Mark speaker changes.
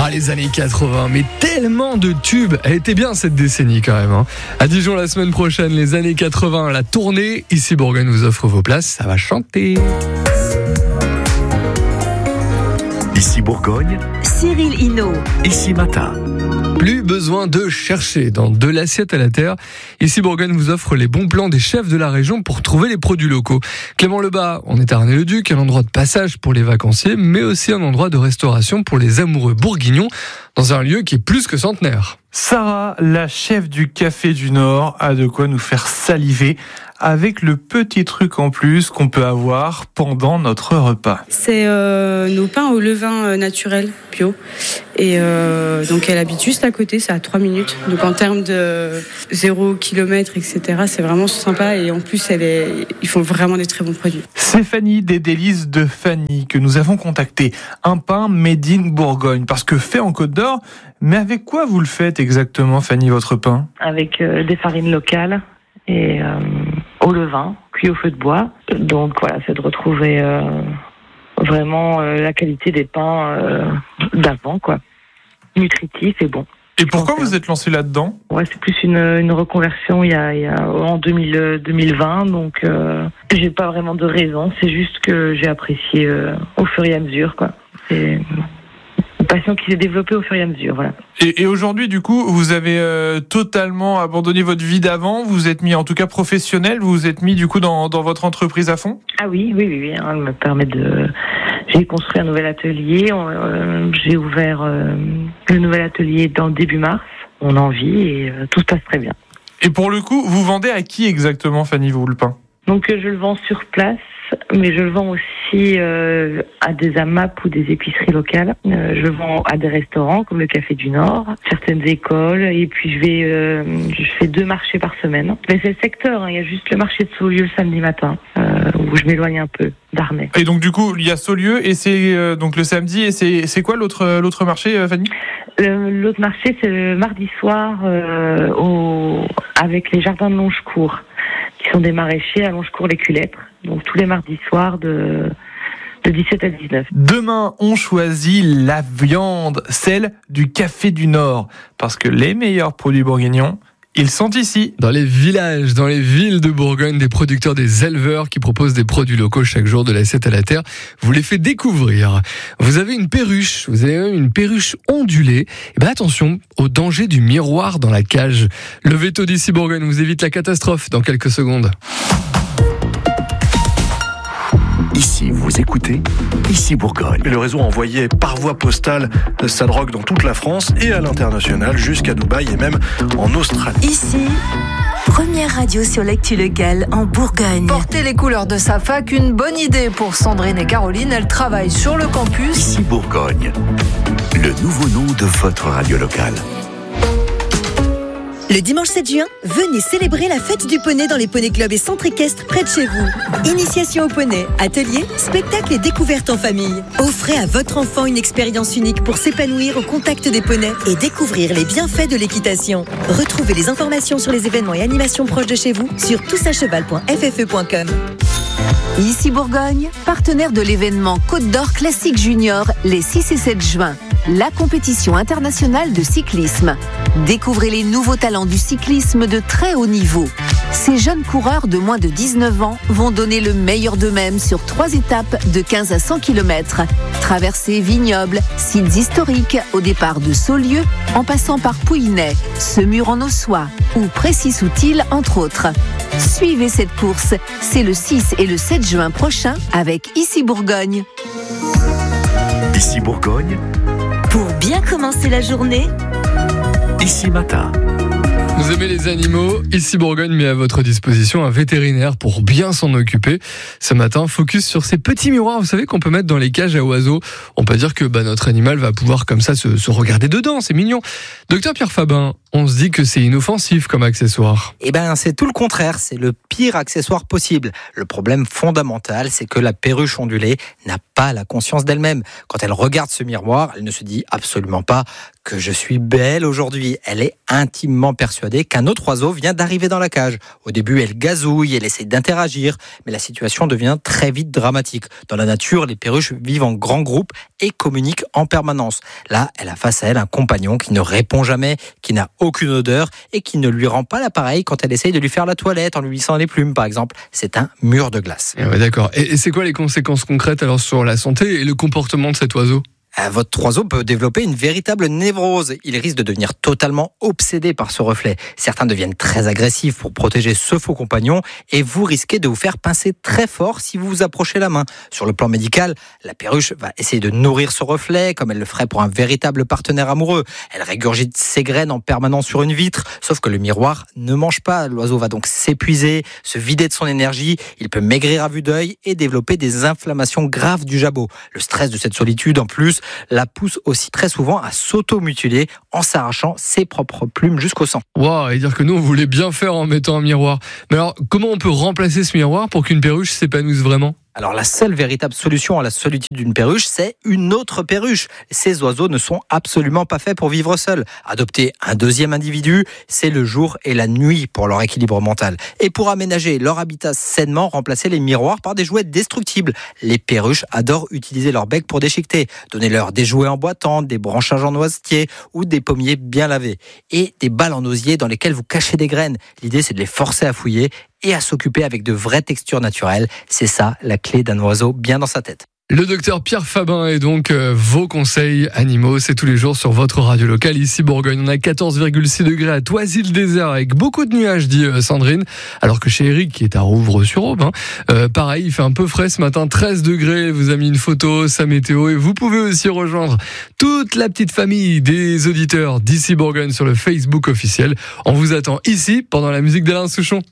Speaker 1: Ah, les années 80, mais tellement de tubes. Elle était bien cette décennie quand même. À Dijon la semaine prochaine, les années 80, la tournée. Ici Bourgogne vous offre vos places, ça va chanter.
Speaker 2: Ici Bourgogne,
Speaker 3: Cyril Hinault.
Speaker 2: Ici Matin.
Speaker 1: Plus besoin de chercher dans de l'assiette à la terre. Ici Bourgogne vous offre les bons plans des chefs de la région pour trouver les produits locaux. Clément Lebas, on est à Arnay-le-Duc, un endroit de passage pour les vacanciers, mais aussi un endroit de restauration pour les amoureux bourguignons, dans un lieu qui est plus que centenaire.
Speaker 4: Sarah, la chef du Café du Nord, a de quoi nous faire saliver avec le petit truc en plus qu'on peut avoir pendant notre repas.
Speaker 5: C'est nos pains au levain naturel, bio. Et donc elle habite juste à côté, c'est à 3 minutes. Donc en termes de 0 km, etc., c'est vraiment sympa. Et en plus, ils font vraiment des très bons produits.
Speaker 4: C'est Fanny des Délices de Fanny que nous avons contacté. Un pain made in Bourgogne, parce que fait en Côte d'Or. Mais avec quoi vous le faites exactement, Fanny, votre pain ?
Speaker 6: Avec des farines locales et au levain, cuit au feu de bois. Donc voilà, c'est de retrouver vraiment la qualité des pains d'avant, quoi. Nutritif et bon.
Speaker 4: Et pourquoi vous êtes lancé là-dedans ?
Speaker 6: Ouais, c'est plus une reconversion il y a en 2020, donc j'ai pas vraiment de raison, c'est juste que j'ai apprécié au fur et à mesure, quoi. C'est une passion qui s'est développée au fur et à mesure, voilà.
Speaker 4: Et aujourd'hui, du coup, vous avez totalement abandonné votre vie d'avant, vous vous êtes mis, en tout cas professionnel, vous vous êtes mis du coup dans votre entreprise à fond ?
Speaker 6: Ah oui, elle me permet J'ai construit un nouvel atelier, j'ai ouvert le nouvel atelier dans le début mars, on en vit et tout se passe très bien.
Speaker 4: Et pour le coup, vous vendez à qui exactement, Fanny, vous, le pain ?
Speaker 6: Donc je le vends sur place, mais je le vends aussi à des AMAP ou des épiceries locales. Je le vends à des restaurants comme le Café du Nord, certaines écoles, et puis je fais 2 marchés par semaine. Mais c'est le secteur, il y a juste le marché de Saulieu le samedi matin, où je m'éloigne un peu d'Arnay.
Speaker 4: Et donc du coup, il y a Saulieu, et c'est donc le samedi, et c'est quoi l'autre marché, Fanny ?
Speaker 6: L'autre marché, c'est le mardi soir avec les jardins de Longecourt, qui sont des maraîchers à Longecourt-les-Culettres. Donc tous les mardis soirs de 17 à 19.
Speaker 4: Demain, on choisit la viande, celle du Café du Nord, parce que les meilleurs produits bourguignons, ils sont ici.
Speaker 1: Dans les villages, dans les villes de Bourgogne, des producteurs, des éleveurs qui proposent des produits locaux chaque jour de l'assiette à la terre. Vous les faites découvrir. Vous avez une perruche, vous avez même une perruche ondulée. Et ben attention au danger du miroir dans la cage. Le veto d'Ici Bourgogne vous évite la catastrophe dans quelques secondes.
Speaker 2: Ici, vous écoutez Ici Bourgogne.
Speaker 7: Le réseau a envoyé par voie postale sa drogue dans toute la France et à l'international, jusqu'à Dubaï et même en Australie.
Speaker 3: Ici, première radio sur l'actu locale en Bourgogne.
Speaker 8: Porter les couleurs de sa fac, une bonne idée pour Sandrine et Caroline. Elles travaillent sur le campus.
Speaker 2: Ici Bourgogne, le nouveau nom de votre radio locale.
Speaker 3: Le dimanche 7 juin, venez célébrer la fête du poney dans les poneys clubs et centres équestres près de chez vous. Initiation au poney, ateliers, spectacles et découvertes en famille. Offrez à votre enfant une expérience unique pour s'épanouir au contact des poneys et découvrir les bienfaits de l'équitation. Retrouvez les informations sur les événements et animations proches de chez vous sur toutsacheval.ffe.com.
Speaker 8: Ici Bourgogne, partenaire de l'événement Côte d'Or Classique Junior les 6 et 7 juin. La compétition internationale de cyclisme. Découvrez les nouveaux talents du cyclisme de très haut niveau. Ces jeunes coureurs de moins de 19 ans vont donner le meilleur d'eux-mêmes sur 3 étapes de 15 à 100 km. Traversées vignobles, sites historiques au départ de Saulieu, en passant par Pouillet, Semur en Ossois ou Précy-Soutil entre autres. Suivez cette course, c'est le 6 et le 7 juin prochain avec Ici Bourgogne.
Speaker 2: Ici Bourgogne,
Speaker 3: Pour bien commencer la journée,
Speaker 2: Ici Matin.
Speaker 1: Vous aimez les animaux ? Ici Bourgogne met à votre disposition un vétérinaire pour bien s'en occuper. Ce matin, focus sur ces petits miroirs, vous savez, qu'on peut mettre dans les cages à oiseaux. On peut dire que notre animal va pouvoir comme ça se regarder dedans, c'est mignon. Docteur Pierre Fabin, on se dit que c'est inoffensif comme accessoire.
Speaker 9: Eh ben, c'est tout le contraire, c'est le pire accessoire possible. Le problème fondamental, c'est que la perruche ondulée n'a pas la conscience d'elle-même. Quand elle regarde ce miroir, elle ne se dit absolument pas que je suis belle aujourd'hui. Elle est intimement persuadée persuadée qu'un autre oiseau vient d'arriver dans la cage. Au début, elle gazouille, elle essaie d'interagir, mais la situation devient très vite dramatique. Dans la nature, les perruches vivent en grands groupes et communiquent en permanence. Là, elle a face à elle un compagnon qui ne répond jamais, qui n'a aucune odeur et qui ne lui rend pas l'appareil quand elle essaye de lui faire la toilette en lui lissant les plumes, par exemple. C'est un mur de glace.
Speaker 1: Ouais, d'accord. Et c'est quoi les conséquences concrètes alors sur la santé et le comportement de cet oiseau ?
Speaker 9: Votre oiseau peut développer une véritable névrose. Il risque de devenir totalement obsédé par ce reflet. Certains deviennent très agressifs pour protéger ce faux compagnon et vous risquez de vous faire pincer très fort si vous vous approchez la main. Sur le plan médical, la perruche va essayer de nourrir ce reflet comme elle le ferait pour un véritable partenaire amoureux. Elle régurgite ses graines en permanence sur une vitre, sauf que le miroir ne mange pas. L'oiseau va donc s'épuiser, se vider de son énergie. Il peut maigrir à vue d'œil et développer des inflammations graves du jabot. Le stress de cette solitude, en plus, la pousse aussi très souvent à s'auto-mutiler en s'arrachant ses propres plumes jusqu'au sang.
Speaker 1: Waouh, et dire que nous on voulait bien faire en mettant un miroir. Mais alors, comment on peut remplacer ce miroir pour qu'une perruche s'épanouisse vraiment ?
Speaker 9: Alors la seule véritable solution à la solitude d'une perruche, c'est une autre perruche. Ces oiseaux ne sont absolument pas faits pour vivre seuls. Adopter un deuxième individu, c'est le jour et la nuit pour leur équilibre mental. Et pour aménager leur habitat sainement, remplacer les miroirs par des jouets destructibles. Les perruches adorent utiliser leur bec pour déchiqueter. Donnez-leur des jouets en bois tendre, des branchages en noisetier ou des pommiers bien lavés. Et des balles en osier dans lesquelles vous cachez des graines. L'idée, c'est de les forcer à fouiller et à s'occuper avec de vraies textures naturelles. C'est ça, la clé d'un oiseau bien dans sa tête.
Speaker 1: Le docteur Pierre Fabin et donc vos conseils animaux, c'est tous les jours sur votre radio locale. Ici Bourgogne, on a 14,6 degrés à Toisy-le-Désert avec beaucoup de nuages, dit Sandrine. Alors que chez Eric, qui est à Rouvres-sur-Aube, pareil, il fait un peu frais ce matin, 13 degrés. Il vous a mis une photo, sa météo. Et vous pouvez aussi rejoindre toute la petite famille des auditeurs d'ici Bourgogne sur le Facebook officiel. On vous attend ici pendant la musique d'Alain Souchon.